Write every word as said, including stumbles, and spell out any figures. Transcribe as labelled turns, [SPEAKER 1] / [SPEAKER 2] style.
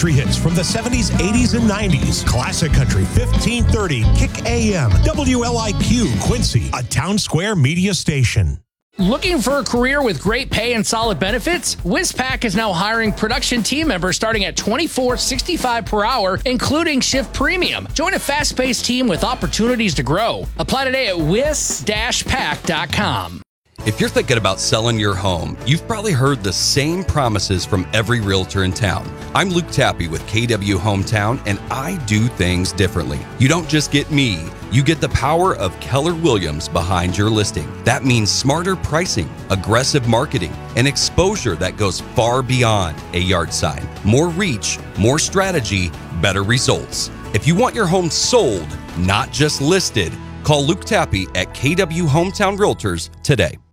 [SPEAKER 1] country hits from the seventies, eighties, and nineties. Classic Country fifteen thirty Kick A M. W L I Q Quincy, a Town Square media station.
[SPEAKER 2] Looking for a career with great pay and solid benefits? WizPack is now hiring production team members starting at twenty-four dollars and sixty-five cents per hour, including shift premium. Join a fast-paced team with opportunities to grow. Apply today at wiz dash pack dot com.
[SPEAKER 3] If you're thinking about selling your home, you've probably heard the same promises from every realtor in town. I'm Luke Tappy with K W Hometown, and I do things differently. You don't just get me, you get the power of Keller Williams behind your listing. That means smarter pricing, aggressive marketing, and exposure that goes far beyond a yard sign. More reach, more strategy, better results. If you want your home sold, not just listed, call Luke Tappy at K W Hometown Realtors today.